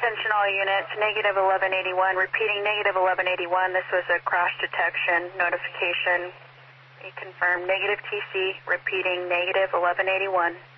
Attention all units, negative 1181, repeating negative 1181. This was a crash detection notification. We confirm negative TC, repeating negative 1181.